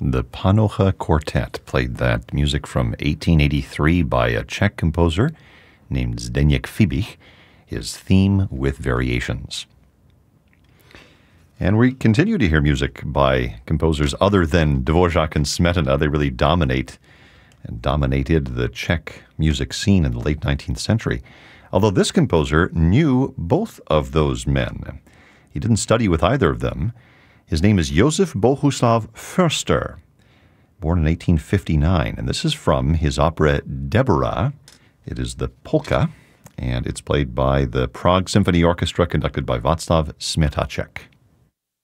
The Panocha Quartet played that music from 1883 by a Czech composer named Zdeněk Fibich, his theme with variations. And we continue to hear music by composers other than Dvorak and Smetana. They really dominated the Czech music scene in the late 19th century. Although this composer knew both of those men. He didn't study with either of them. His name is Josef Bohuslav Förster, born in 1859, and this is from his opera Deborah. It is the polka, and it's played by the Prague Symphony Orchestra, conducted by Václav Smetacek.